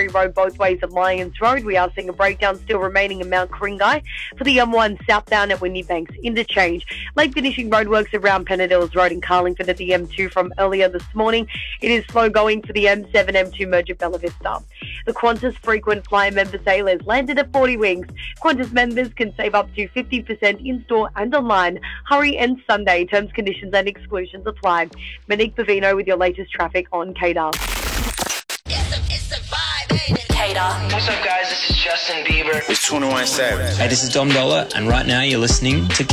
M3 road both ways at Lyons Road. We are seeing a breakdown still remaining in Mount Kringai for the M1 southbound at Windy Banks Interchange. Late finishing roadworks around Penadills Road in Carlingford at the M2 from earlier this morning. It is slow going for the M7 M2 merge at Bella Vista. The Qantas frequent flyer member sailors landed at 40 Wings. Qantas members can save up to 50% in-store and online. Hurry ends Sunday. Terms, conditions and exclusions apply. Monique Bavino with your latest traffic on KDAR. It's the vibe, baby. KDAR. What's up, guys? This is Justin Bieber. It's 21 Savage. Hey, this is Dom Dollar, and right now you're listening to